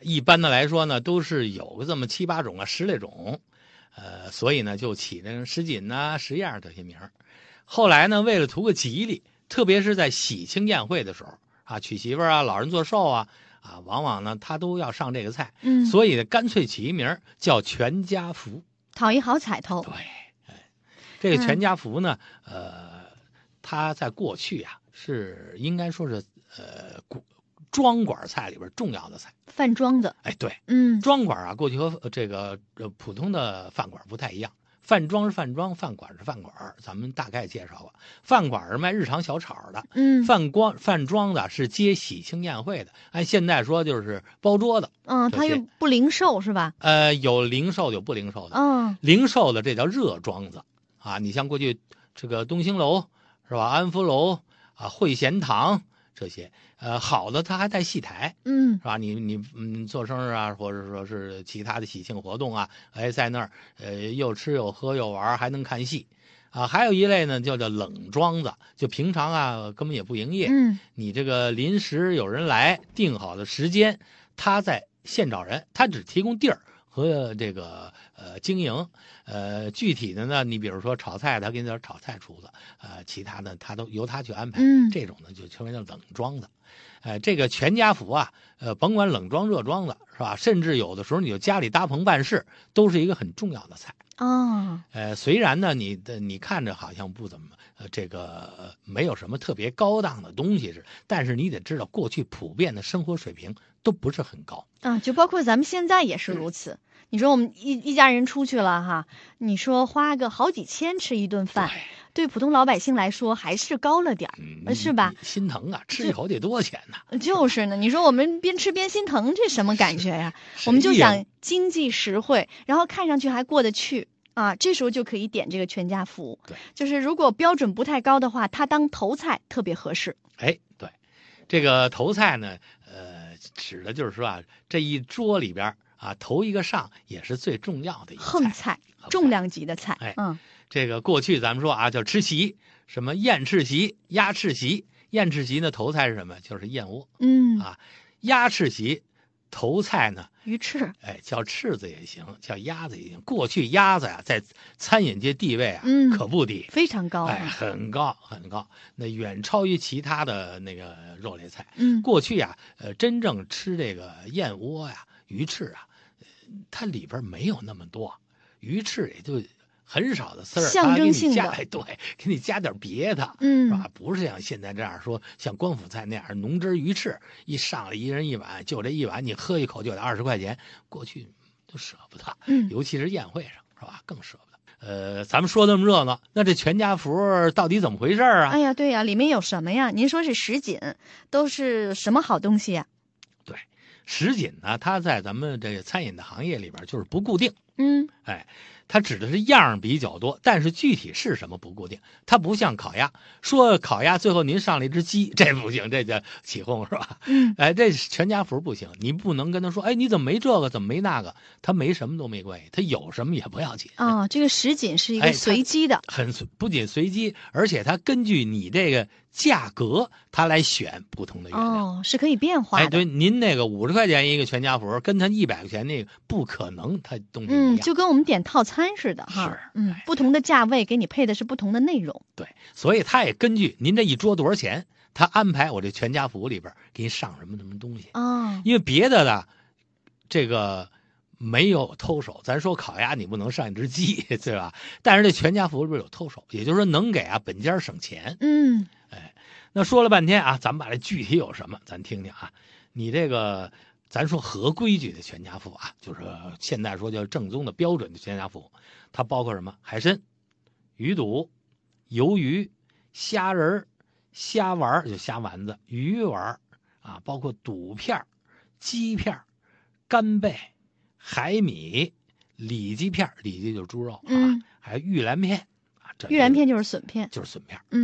一般的来说呢，都是有个这么7、8种啊，10来种，所以呢就起那什锦呐、10样这些名儿。后来呢，为了图个吉利，特别是在喜庆宴会的时候啊，娶媳妇啊、老人做寿啊，往往呢他都要上这个菜，所以呢干脆起一名叫全家福， 讨一好彩头。 对，这个全家福呢，它在过去啊是应该说是庄馆菜里边重要的菜， 饭庄子。 哎，对，庄馆啊，过去和这个普通的饭馆不太一样。饭庄是饭庄，饭馆是饭馆，咱们大概介绍过。饭馆是卖日常小炒的，饭庄的是接喜庆宴会的。按现在说就是包桌的。 它又不零售是吧？ 有零售有不零售的。零售的这叫热庄子啊。你像过去这个东兴楼是吧？安福楼啊，汇贤堂这些。好的，它还带戏台，是吧？你做生日啊，或者说是其他的喜庆活动啊，在那儿又吃又喝又玩，还能看戏，还有一类呢，叫冷庄子，就平常啊根本也不营业，你这个临时有人来，定好的时间，他在现找人，他只提供地儿和这个经营，具体的呢，你比如说炒菜，他给你点炒菜厨子，其他的他都由他去安排，这种呢就称为叫冷庄子。这个全家福啊，甭管冷庄热庄子是吧？甚至有的时候你就家里搭棚办事，都是一个很重要的菜。虽然呢，你看着好像不怎么，这个没有什么特别高档的东西但是你得知道，过去普遍的生活水平都不是很高。 就包括咱们现在也是如此。你说我们一家人出去了哈，你说花个好几千吃一顿饭，对普通老百姓来说还是高了点儿，是吧？ 心疼啊，吃一口得多钱呢？ 就是呢，你说我们边吃边心疼，这什么感觉呀？我们就想经济实惠，然后看上去还过得去啊，这时候就可以点这个全家福。 对， 就是如果标准不太高的话，它当头菜特别合适。 对，这个头菜呢，指的就是说啊，这一桌里边头一个上也是最重要的一个横菜，重量级的菜。 这个过去咱们说叫吃席，什么燕翅席、鸭翅席。燕翅席呢，头菜是什么？就是燕窝。鸭翅席头菜呢， 鱼翅。 叫翅子也行，叫鸭子也行。过去鸭子呀，在餐饮界地位可不低， 非常高。 很高很高，那远超于其他的那个肉类菜。过去真正吃这个燕窝呀、鱼翅它里边没有那么多，鱼翅也就很少的丝儿， 象征性的。 对，给你加点别的，是吧？不是像现在这样说，像官府菜那样浓汁鱼翅一上来，一人一碗，就这一碗你喝一口就得20块钱，过去都舍不得，尤其是宴会上，是吧？更舍不得。咱们说那么热闹，那这全家福到底怎么回事啊？ 哎呀，对呀，里面有什么呀？您说是什锦，都是什么好东西呀？ 对，什锦呢，它在咱们这个餐饮的行业里边就是不固定。它指的是样比较多，但是具体是什么不固定。它不像烤鸭，说烤鸭最后您上了一只鸡，这不行，这叫起哄是吧？这全家福不行，你不能跟他说，你怎么没这个，怎么没那个？他没什么都没关系，他有什么也不要紧。 这个什锦是一个随机的， 不仅随机，而且它根据你这个价格，它来选不同的原料， 是可以变化的。 对，您那个50块钱一个全家福，跟他100块钱那个不可能，它东西一样。 就跟我们点套餐似的哈。不同的价位给你配的是不同的内容。 对，所以他也根据您这一桌多少钱，他安排我这全家福里边给你上什么东西。因为别的这个没有偷手，咱说烤鸭你不能上一只鸡，对吧？但是这全家福里边有偷手，也就是说能给本家省钱。那说了半天咱们把这具体有什么咱听听你这个咱说合规矩的全家福就是现在说叫正宗的标准的全家福，它包括什么？海参、鱼肚、鱿鱼、虾仁、虾丸就虾丸子、鱼丸包括肚片、鸡片、干贝、海米、里脊片，里脊就是猪肉还有玉兰片玉兰片就是笋片， 这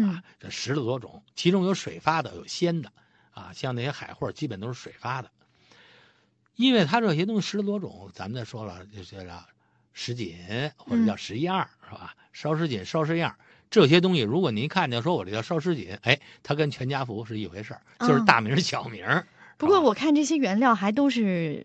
10多种，其中有水发的，有鲜的像那些海货基本都是水发的。因为它这些东西10多种，咱们再说了，就叫什锦或者叫11样，是吧？烧什锦、烧10样，这些东西如果您看见说我这叫烧什锦，它跟全家福是一回事，就是大名小名。 不过我看这些原料还都是